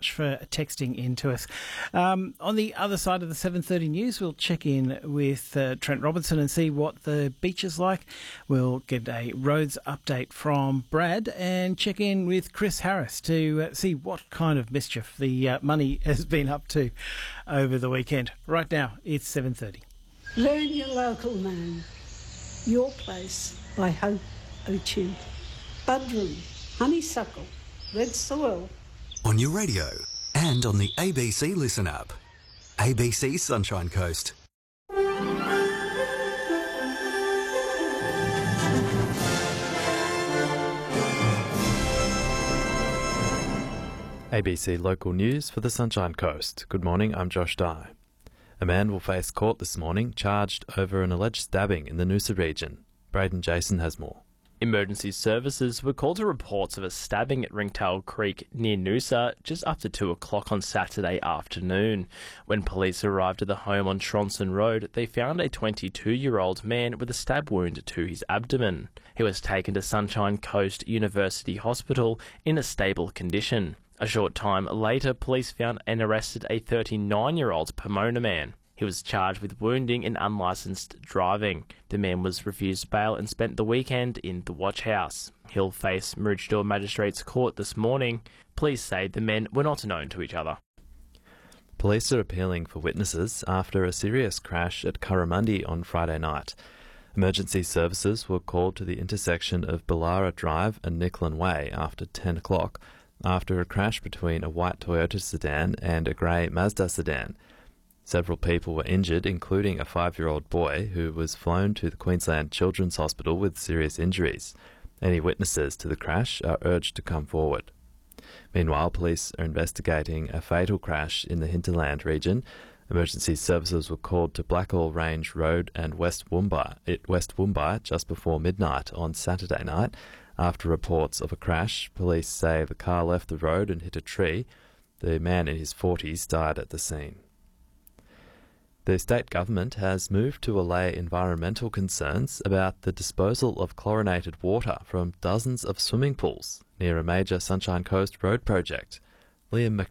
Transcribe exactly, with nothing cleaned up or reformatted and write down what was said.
much for texting in to us. Um, on the other side of the seven thirty news, we'll check in with uh, Trent Robinson and see what the beach is like. We'll get a roads update from Brad and check in with Chris Harris to uh, see what kind of mischief the uh, money has been up to over the weekend. Right now, it's seven thirty. Learn your local name. Your Place by Hope O'Chew. Budrum, Honeysuckle, Red Soil. On your radio and on the A B C Listen app. A B C Sunshine Coast. A B C local news for the Sunshine Coast. Good morning, I'm Josh Dye. A man will face court this morning charged over an alleged stabbing in the Noosa region. Braden Jason has more. Emergency services were called to reports of a stabbing at Ringtail Creek near Noosa just after two o'clock on Saturday afternoon. When police arrived at the home on Tronson Road, they found a twenty-two-year-old man with a stab wound to his abdomen. He was taken to Sunshine Coast University Hospital in a stable condition. A short time later, police found and arrested a thirty-nine-year-old Pomona man. He was charged with wounding and unlicensed driving. The man was refused bail and spent the weekend in the watch house. He'll face Maroochydore Magistrates Court this morning. Police say the men were not known to each other. Police are appealing for witnesses after a serious crash at Curramundi on Friday night. Emergency services were called to the intersection of Ballara Drive and Nicklin Way after ten o'clock after a crash between a white Toyota sedan and a grey Mazda sedan. Several people were injured, including a five-year-old boy who was flown to the Queensland Children's Hospital with serious injuries. Any witnesses to the crash are urged to come forward. Meanwhile, police are investigating a fatal crash in the Hinterland region. Emergency services were called to Blackall Range Road and West Woombai, at West Woombai just before midnight on Saturday night. After reports of a crash, police say the car left the road and hit a tree. The man in his forties died at the scene. The state government has moved to allay environmental concerns about the disposal of chlorinated water from dozens of swimming pools near a major Sunshine Coast road project. Liam